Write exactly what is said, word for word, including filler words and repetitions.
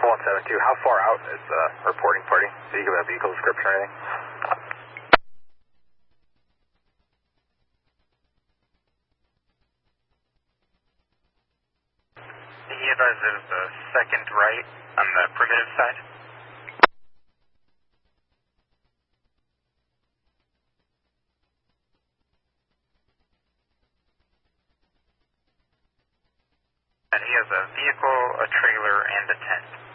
one seven two, how far out is the reporting party? Do you give a vehicle description or anything? He advises the second right on the primitive side. And he has a vehicle, a trailer, and a tent.